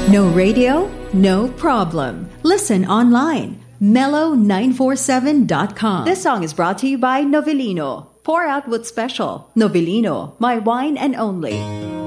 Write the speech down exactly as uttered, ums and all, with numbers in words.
No radio? No problem. Listen online. mellow nine four seven dot com. This song is brought to you by Novelino. Pour out what's special. Novelino, my wine and only.